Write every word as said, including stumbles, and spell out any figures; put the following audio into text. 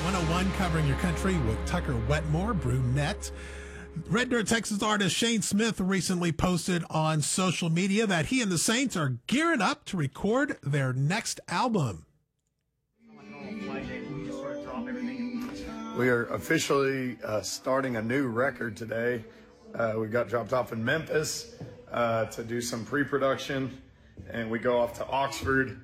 one oh one covering your country with Tucker Wetmore, brunette. Red Dirt, Texas artist Shane Smith recently posted on social media that he and the Saints are gearing up to record their next album. We are officially uh, starting a new record today. Uh, we got dropped off in Memphis uh, to do some pre-production, and we go off to Oxford